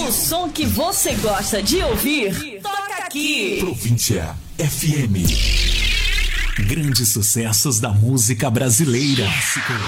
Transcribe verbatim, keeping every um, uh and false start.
O som que você gosta de ouvir, toca aqui. Província F M. Grandes sucessos da música brasileira. Clássicos.